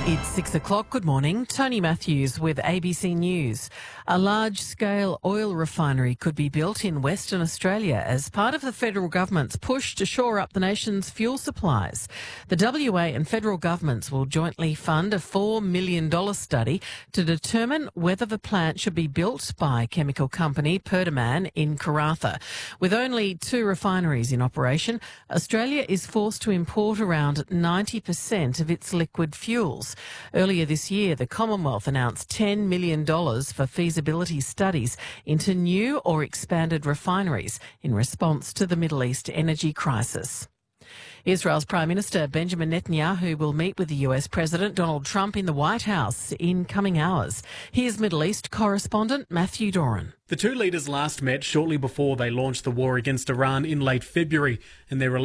It's 6 o'clock. Good morning. Tony Matthews with ABC News. A large-scale oil refinery could be built in Western Australia as part of the federal government's push to shore up the nation's fuel supplies. The WA and federal governments will jointly fund a $4 million study to determine whether the plant should be built by chemical company Perdaman in Karratha. With only 2 refineries in operation, Australia is forced to import around 90% of its liquid fuels. Earlier this year, the Commonwealth announced $10 million for feasibility studies into new or expanded refineries in response to the Middle East energy crisis. Israel's Prime Minister Benjamin Netanyahu will meet with the US President Donald Trump in the White House in coming hours. Here's Middle East correspondent Matthew Doran. The two leaders last met shortly before they launched the war against Iran in late February, and their